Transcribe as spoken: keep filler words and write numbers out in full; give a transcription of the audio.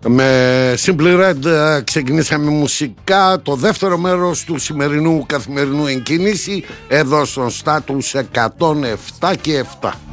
Με Simply Red ξεκινήσαμε μουσικά το δεύτερο μέρος του σημερινού καθημερινού Εν Κίνηση εδώ στον Status εκατόν επτά και επτά.